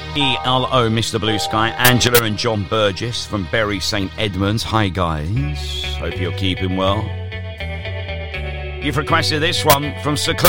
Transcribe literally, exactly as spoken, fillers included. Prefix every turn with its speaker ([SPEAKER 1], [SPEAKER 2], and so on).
[SPEAKER 1] E L O, Mister Blue Sky, Angela and John Burgess from Bury Saint Edmunds. Hi guys, hope you're keeping well. You've requested this one from Sir Cliff.